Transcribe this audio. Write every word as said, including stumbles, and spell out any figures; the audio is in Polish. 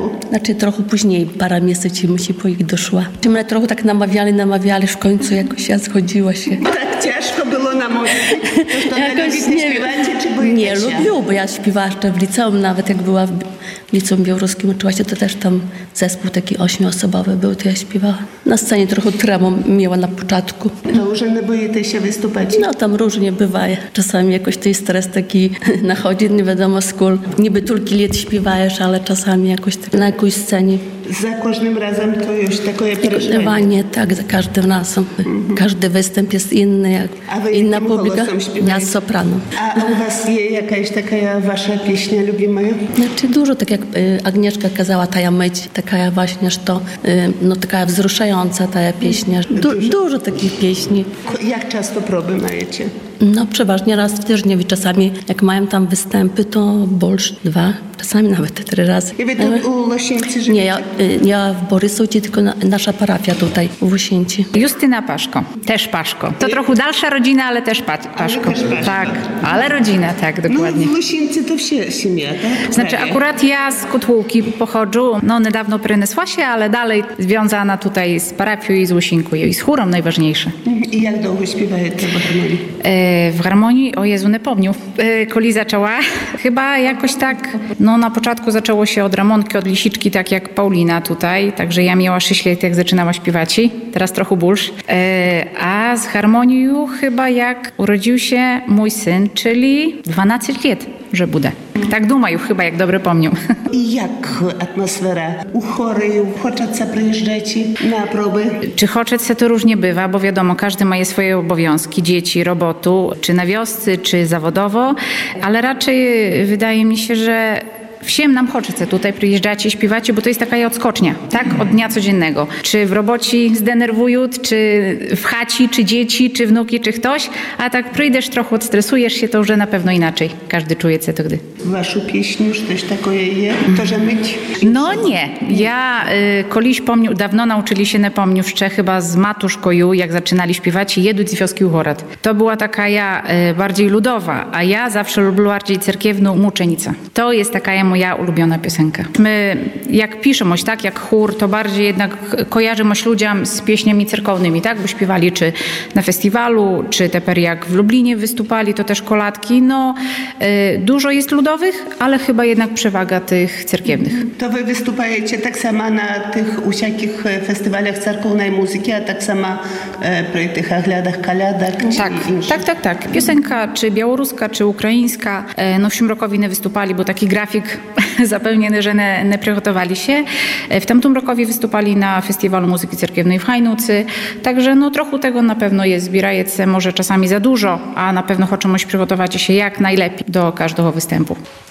roku? Znaczy trochę później, parę miesięcy musi po ich doszła. Czy mnie trochę tak namawiali, namawiali, w końcu jakoś ja zgodziła się. Tak ciężko było namówić? To, to Jakoś nie śpiewacie, czy boicie Nie, się? lubię, bo ja śpiewałam jeszcze w liceum, nawet jak była w liceum białoruskim uczyła się, to też tam zespół taki ośmioosobowy był, to ja śpiewała. Na scenie trochę tremą miała na początku. To już nie boicie się wystупać? No tam różnie bywa. Czasami jakoś ten stres taki nachodzi, nie wiadomo skąd. Niby tylko lat śpiewajesz, ale czasami jakoś tak na jakąś scenie. Za każdym razem to już takie Przeżywanie, tak, za każdym razem. Mm-hmm. Każdy występ jest inny, jak inna publika. Ja z soprano. A u was jest jakaś taka wasza pieśnia lubiana? Znaczy dużo, tak jak y, Agnieszka kazała, ta ja myć, taka właśnie, że to, y, no taka wzruszająca ta pieśnia. Du, dużo takich pieśni. Jak często próby majecie? No przeważnie raz w tygodniu, czasami jak mają tam występy, to bolsz dwa, czasami nawet trzy razy. I wy tu u Łosińcy żyjecie? Nie, ja, ja w Borysowie, tylko na, nasza parafia tutaj w Łosińcu. Justyna Paszko, też Paszko. To trochę dalsza rodzina, ale też pa- Paszko. Ale też Paszko. Tak, ale rodzina, tak, dokładnie. No w Łosińcy to wsie семья, tak? Znaczy akurat ja z Kotłułki pochodzę, no niedawno przenesła się, ale dalej związana tutaj z parafią i z Łosinku i z chórą najważniejsze. I jak długo śpiewajecie w harmonii? E, w harmonii, o Jezu, nie pomniu. E, koli zaczęła, chyba jakoś tak, no na początku zaczęło się od Ramonki, od Lisiczki, tak jak Paulina tutaj, także ja miała sześć lat, jak zaczynała śpiewać, teraz trochę burz. E, a z harmonią chyba jak urodził się mój syn, czyli dwanaście lat, że bude. Tak думаю, chyba jak dobrze pomnię. I jak atmosfera u chory, u Choczeca przyjeżdżacie na próby? Czy Choczec to różnie bywa, bo wiadomo, każdy ma swoje obowiązki, dzieci, robotu, czy na wiosce, czy zawodowo, ale raczej wydaje mi się, że Всем nam хочется tutaj przyjeżdżacie, śpiewacie, bo to jest taka odskocznia, tak? Od dnia codziennego. Czy w robocie zdenerwują, czy w chaci, czy dzieci, czy wnuki, czy ktoś, a tak przyjdziesz trochę, odstresujesz się, to już na pewno inaczej. Każdy czuje się to gdy. Waszą pieśnię już coś takiego jest? To, że myć? No nie. Ja y, koliś pomniu, dawno nauczyli się, nie pomniu jeszcze chyba z matuszkoju, jak zaczynali śpiewać, jeduć z wioski u Horad. To była taka ja y, bardziej ludowa, a ja zawsze lubię bardziej cerkiewną Muczenica. To jest taka ja moja ulubiona piosenka. My jak piszemy, tak, jak chór, to bardziej jednak kojarzymy ludziom z pieśniami cerkownymi, tak, bo śpiewali czy na festiwalu, czy teper jak w Lublinie wystupali, to też kolatki. No, y, dużo jest ludowych, ale chyba jednak przewaga tych cerkiewnych. To wy wystupujecie tak samo na tych wszelkich festiwalach cerkownej muzyki, a tak samo e, przy tych oglądach, kaliadach? Tak, tak, tak, tak. Piosenka czy białoruska, czy ukraińska. E, no w tym roku nie wystupali, bo taki grafik zapewniony, że nie, nie przygotowali się. W tamtym roku wystupali na Festiwalu Muzyki Cerkiewnej w Hajnucy, także no trochę tego na pewno jest, zbierajecie może czasami za dużo, a na pewno chcemy przygotować się jak najlepiej do każdego występu.